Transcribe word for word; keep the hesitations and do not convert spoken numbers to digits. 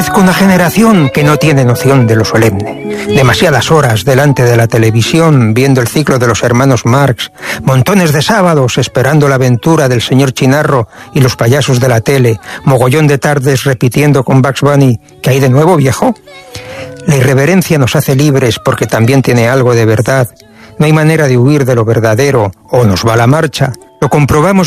Pertenezco a una generación que no tiene noción de lo solemne. Demasiadas horas delante de la televisión viendo el ciclo de los hermanos Marx, montones de sábados esperando la aventura del señor Chinarro y los payasos de la tele, mogollón de tardes repitiendo con Bugs Bunny ¿qué hay de nuevo, viejo? La irreverencia nos hace libres porque también tiene algo de verdad. No hay manera de huir de lo verdadero o nos va la marcha. Lo comprobamos